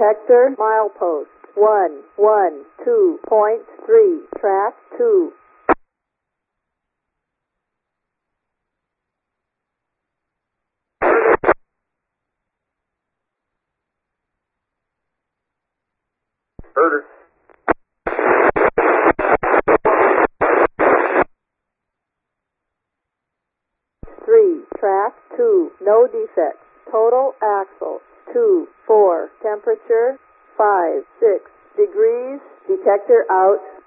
detector, milepost 112.3, track 2. Herder. 3, track 2, no defects. Total axle 2, 4, temperature 5, 6 degrees. Detector out.